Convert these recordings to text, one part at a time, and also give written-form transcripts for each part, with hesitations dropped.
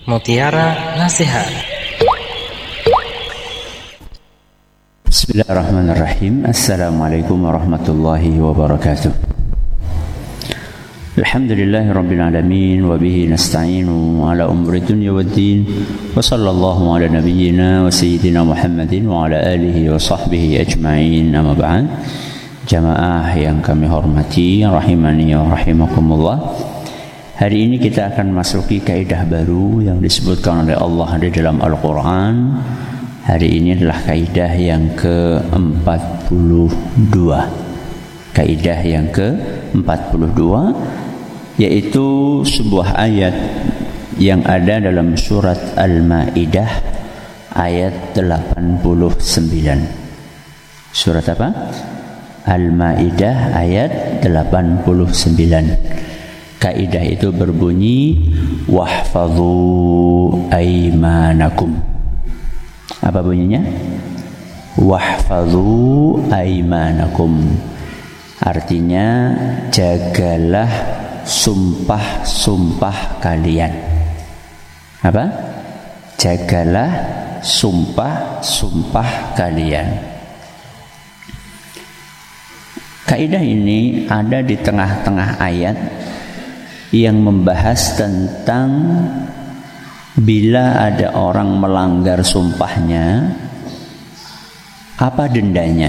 Mutiara Nasihat. Bismillahirrahmanirrahim. Assalamualaikum warahmatullahi wabarakatuh. Alhamdulillahi rabbil alamin wa bihi nasta'inu ala umri dunya waddin wa sallallahu ala nabiyyina wa sayyidina Muhammadin wa ala alihi wa sahbihi ajma'in. Amma ba'd. Jamaah yang kami hormati, rahimani wa rahimakumullah. Hari ini kita akan masuki kaidah baru yang disebutkan oleh Allah di dalam Al-Quran. Hari ini adalah kaidah yang ke-42. Kaidah yang ke-42 yaitu sebuah ayat yang ada dalam surat Al-Maidah ayat 89. Surat apa? Al-Maidah ayat 89. Kaidah itu berbunyi wahfadhu aimanakum. Apa bunyinya? Wahfadhu aimanakum. Artinya jagalah sumpah-sumpah kalian. Apa? Jagalah sumpah-sumpah kalian. Kaidah ini ada di tengah-tengah ayat yang membahas tentang bila ada orang melanggar sumpahnya, apa dendanya?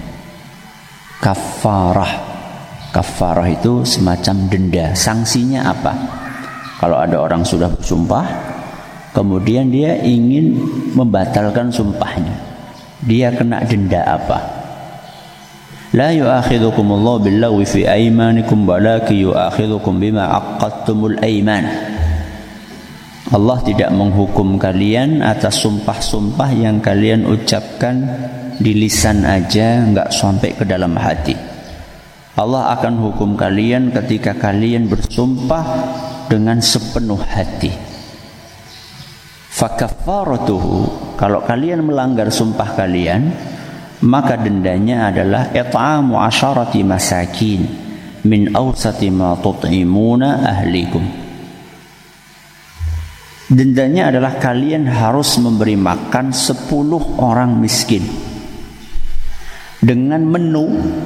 Kafarah. Kafarah itu semacam denda. Sanksinya apa? Kalau ada orang sudah bersumpah, kemudian dia ingin membatalkan sumpahnya, dia kena denda apa? La yu'akhidhukumullahu billaghwi fi aymanikum walakin yu'akhidhukum bima aqadtumul ayman. Allah tidak menghukum kalian atas sumpah-sumpah yang kalian ucapkan di lisan aja, enggak sampai ke dalam hati. Allah akan hukum kalian ketika kalian bersumpah dengan sepenuh hati. Fakaffaratuhu, kalau kalian melanggar sumpah kalian, maka dendanya adalah it'amu 'asharati masakin min awsati ma tut'imuna ahlikum. Dendanya adalah kalian harus memberi makan 10 orang miskin dengan menu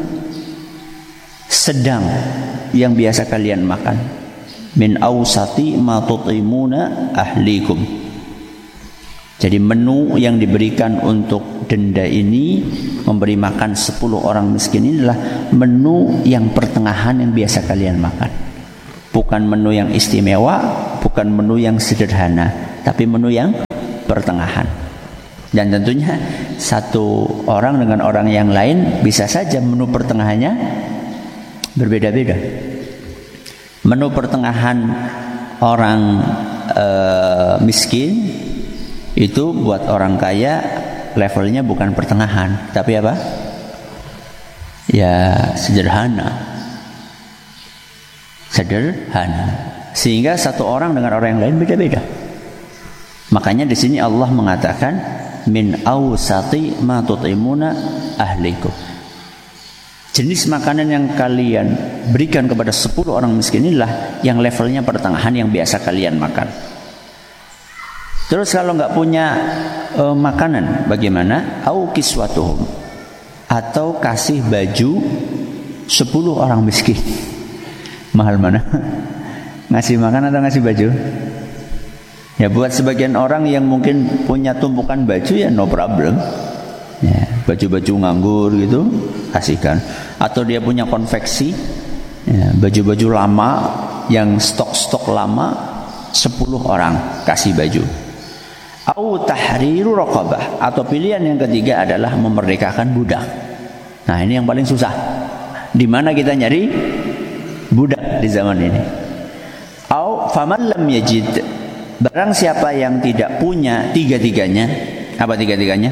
sedang yang biasa kalian makan. Min awsati ma tut'imuna ahlikum. Jadi menu yang diberikan untuk denda ini, memberi makan 10 orang miskin ini adalah menu yang pertengahan yang biasa kalian makan. Bukan menu yang istimewa, bukan menu yang sederhana, tapi menu yang pertengahan. Dan tentunya satu orang dengan orang yang lain bisa saja menu pertengahannya berbeda-beda. Menu pertengahan orang miskin itu buat orang kaya levelnya bukan pertengahan, tapi apa? Ya sederhana. Sederhana. Sehingga satu orang dengan orang yang lain beda-beda. Makanya di sini Allah mengatakan min awsati ma tut'imuna ahlikum. Jenis makanan yang kalian berikan kepada 10 orang miskin inilah yang levelnya pertengahan yang biasa kalian makan. Terus kalau nggak punya makanan bagaimana? Au kiswatuhum, atau kasih baju 10 orang miskin. Mahal mana? Ngasih makan atau ngasih baju? Ya buat sebagian orang yang mungkin punya tumpukan baju ya no problem. Ya, baju-baju nganggur gitu kasihkan. Atau dia punya konveksi, ya, baju-baju lama yang stok-stok lama 10 orang kasih baju. Au tahriru raqabah, atau pilihan yang ketiga adalah memerdekakan budak. Nah ini yang paling susah. Di mana kita nyari budak di zaman ini? Au faman lam yajid, barang siapa yang tidak punya tiga-tiganya. Apa tiga-tiganya?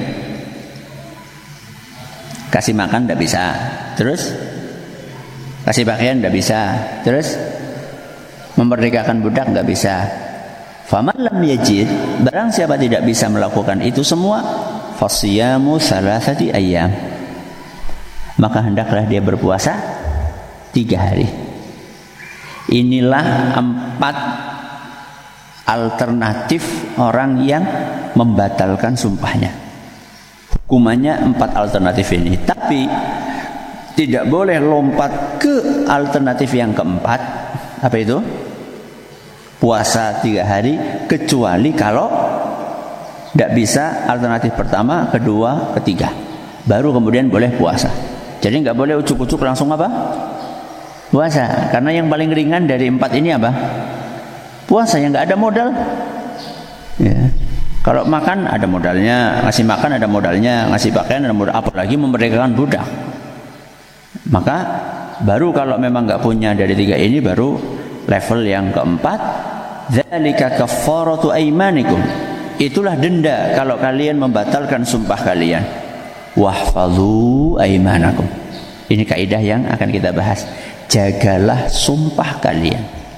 Kasih makan tidak bisa, terus kasih pakaian tidak bisa, terus memerdekakan budak tidak bisa. Faman lam yajid, barang siapa tidak bisa melakukan itu semua, fasiyamu salasati ayyam, maka hendaklah dia berpuasa 3 hari. Inilah 4 alternatif orang yang membatalkan sumpahnya. Hukumannya 4 alternatif ini. Tapi tidak boleh lompat ke alternatif yang keempat. Apa itu? Puasa 3 hari, kecuali kalau tidak bisa alternatif pertama, kedua, ketiga. Baru kemudian boleh puasa. Jadi nggak boleh ucuk-ucuk langsung apa? Puasa. Karena yang paling ringan dari 4 ini apa? Puasa, yang nggak ada modal. Ya. Kalau makan ada modalnya, ngasih makan ada modalnya, ngasih pakaian ada modal, apalagi memerdekakan budak. Maka baru kalau memang nggak punya dari 3 ini, baru level yang keempat. Dzalika kaffaratu aimanikum. Itulah denda kalau kalian membatalkan sumpah kalian. Wahfadzu aimanakum. Ini kaidah yang akan kita bahas. Jagalah sumpah kalian.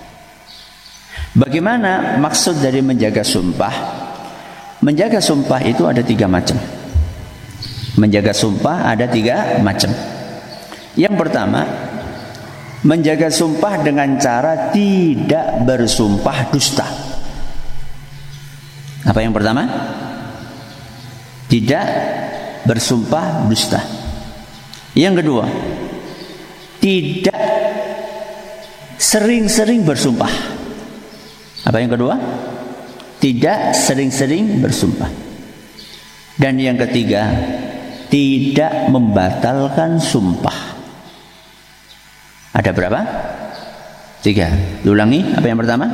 Bagaimana maksud dari menjaga sumpah? Menjaga sumpah itu ada 3 macam. Menjaga sumpah ada 3 macam. Yang pertama, menjaga sumpah dengan cara tidak bersumpah dusta. Apa yang pertama? Tidak bersumpah dusta. Yang kedua, tidak sering-sering bersumpah. Apa yang kedua? Tidak sering-sering bersumpah. Dan yang ketiga, tidak membatalkan sumpah. Ada berapa? 3. Diulangi, apa yang pertama?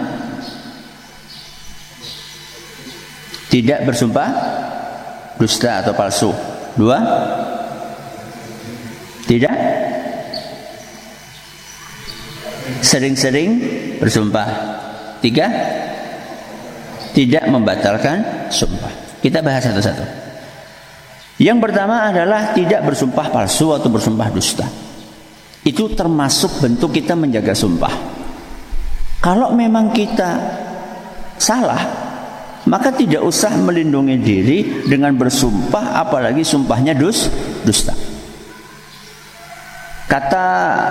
Tidak bersumpah dusta atau palsu. 2. Tidak sering-sering bersumpah. 3. Tidak membatalkan sumpah. Kita bahas satu-satu. Yang pertama adalah tidak bersumpah palsu atau bersumpah dusta. Itu termasuk bentuk kita menjaga sumpah. Kalau memang kita salah, maka tidak usah melindungi diri dengan bersumpah, apalagi sumpahnya dusta. Kata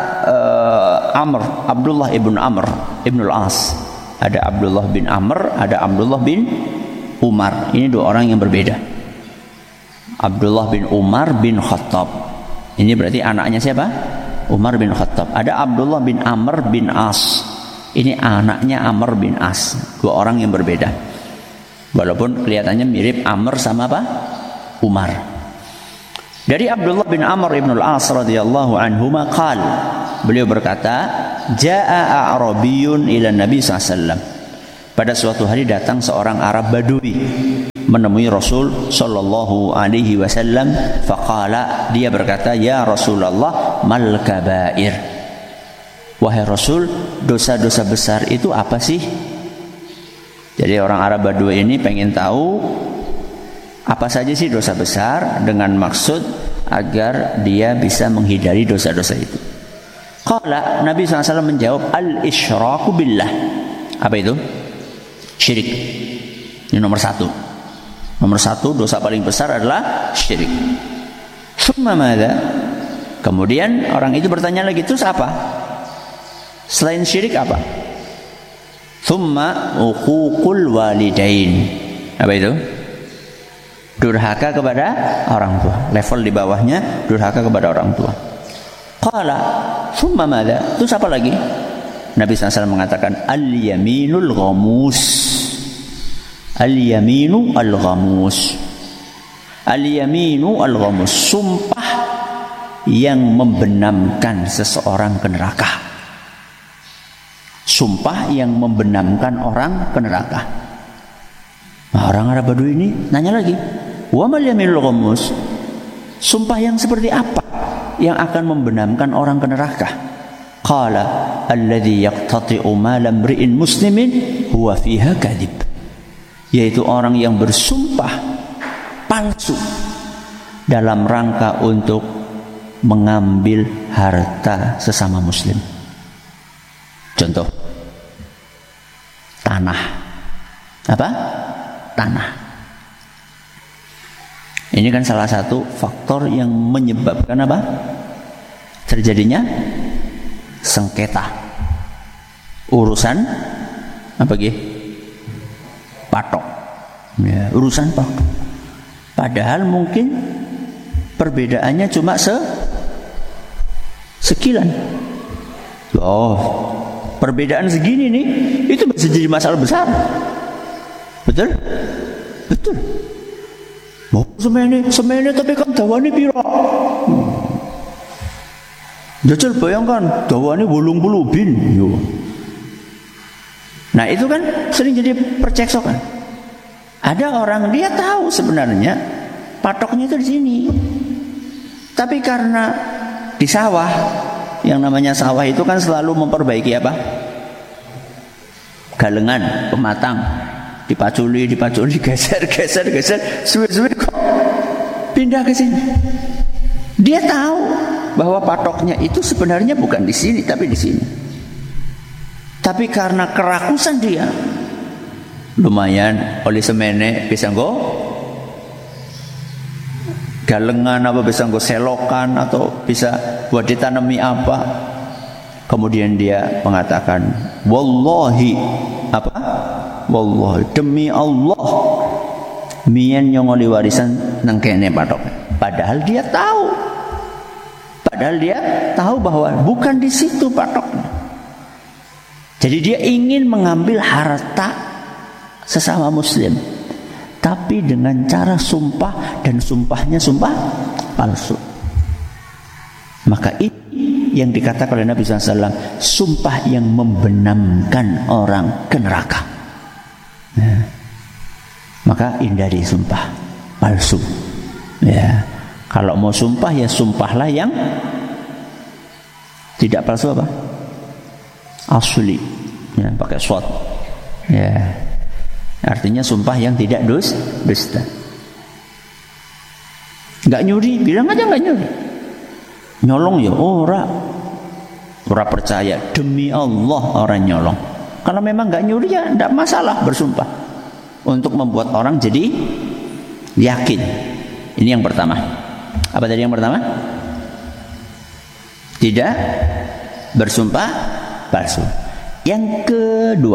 Abdullah ibn Amr ibn al-As. Ada Abdullah bin Amr, ada Abdullah bin Umar. Ini 2 orang yang berbeda. Abdullah bin Umar bin Khattab. Ini berarti anaknya siapa? Umar bin Khattab. Ada Abdullah bin Amr bin As. Ini anaknya Amr bin As. 2 orang yang berbeda. Walaupun kelihatannya mirip Amr sama apa? Umar. Dari Abdullah bin Amr ibn al-As radhiyallahu anhuma qala, beliau berkata, jaa a'rabiyun ila Nabi SAW. Pada suatu hari datang seorang Arab Badui menemui Rasul sallallahu alaihi wasallam. Faqala, dia berkata, ya Rasulullah, mal kabair. Wahai Rasul, dosa-dosa besar itu apa sih? Jadi orang Arab Badui ini pengen tahu apa saja sih dosa besar, dengan maksud agar dia bisa menghindari dosa-dosa itu. Qala, Nabi SAW menjawab, al-isyraku billah. Apa itu? Syirik. Ini nomor 1. Nomor 1 dosa paling besar adalah syirik. Summa madza? Kemudian orang itu bertanya lagi, terus apa? Selain syirik apa? Summa uququl walidain. Apa itu? Durhaka kepada orang tua. Level di bawahnya durhaka kepada orang tua. Qala summa madza? Terus apa lagi? Nabi SAW mengatakan al-yaminul ghamus. Al-yaminu al-ghamus. Al-yaminu al-ghamus, sumpah yang membenamkan seseorang ke neraka. Sumpah yang membenamkan orang ke neraka. Nah, orang Arab Badui ini nanya lagi, wa mal yaminul ghamus? Sumpah yang seperti apa yang akan membenamkan orang ke neraka? Qala alladhi yaqtati'u mala imri'in muslimin huwa fiha kadhib. Yaitu orang yang bersumpah palsu dalam rangka untuk mengambil harta sesama muslim. Contoh, tanah. Apa? Tanah. Ini kan salah satu faktor yang menyebabkan apa? Terjadinya sengketa urusan apa gitu? patok. Ya, urusan patok. Padahal mungkin perbedaannya cuma sekilan. Oh, perbedaan segini nih, itu bisa jadi masalah besar. Betul? Betul. Mau semene tapi kan dawane pira? Jajal bayangkan dawane 80 bin. Yo. Nah, itu kan sering jadi perceksokan. Ada orang dia tahu sebenarnya patoknya itu di sini. Tapi karena di sawah, yang namanya sawah itu kan selalu memperbaiki apa? Galengan, pematang. Dipaculi, geser, suwe-suwe kok pindah ke sini. Dia tahu bahwa patoknya itu sebenarnya bukan di sini tapi di sini. Tapi karena kerakusan dia, lumayan oleh semene bisa nggo galengan apa, bisa nggo selokan atau bisa buat ditanami apa. Kemudian dia mengatakan, wallahi apa? Wallahi demi Allah mian nyongoli warisan nang kene patok. Padahal dia tahu bahwa bukan di situ patoknya. Jadi dia ingin mengambil harta sesama muslim, tapi dengan cara sumpah, dan sumpahnya sumpah palsu. Maka ini yang dikatakan oleh Nabi SAW, sumpah yang membenamkan orang ke neraka. Ya. Maka hindari sumpah palsu. Ya, kalau mau sumpah ya sumpahlah yang tidak palsu apa? Asli. Ya, pakai shot. Ya, artinya sumpah yang tidak dusta. Nggak nyuri, bilang aja nggak nyuri. Nyolong ya ora percaya, demi Allah orang nyolong. Kalau memang nggak nyuri ya tidak masalah bersumpah untuk membuat orang jadi yakin. Ini yang pertama. Apa tadi yang pertama? Tidak bersumpah palsu. Yang kedua,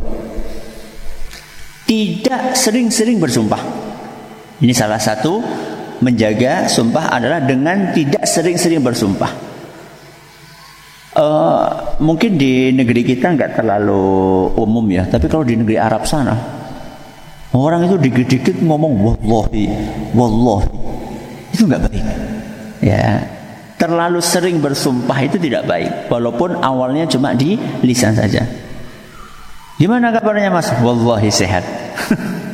tidak sering-sering bersumpah. Ini salah satu menjaga sumpah adalah dengan tidak sering-sering bersumpah. Mungkin di negeri kita nggak terlalu umum ya, tapi kalau di negeri Arab sana, orang itu dikit-dikit ngomong wallahi, itu nggak baik. Ya, terlalu sering bersumpah itu tidak baik, walaupun awalnya cuma di lisan saja. Gimana kabarnya mas? Wallahi sehat.